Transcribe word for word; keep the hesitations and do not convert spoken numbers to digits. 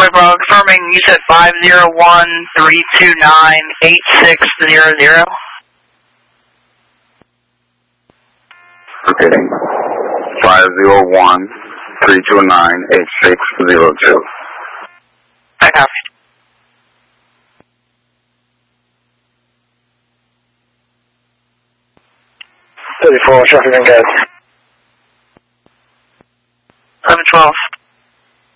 Wait, bro, confirming you said five zero one, three two nine, eight six zero zero? Okay. five zero one, three two nine, eight six zero two. I copy. thirty-four, traffic engaged.